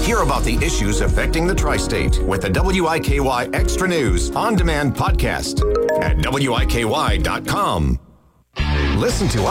Hear about the issues affecting the tri-state with the WIKY Extra News On Demand podcast at WIKY.com. Listen to